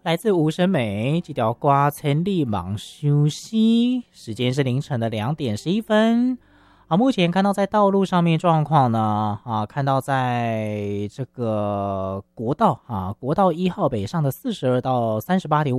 来自吴声梅这条歌千里忙休息，时间是凌晨的2:11。目前看到在道路上面状况呢，看到在这个国道1号北上的42到38.5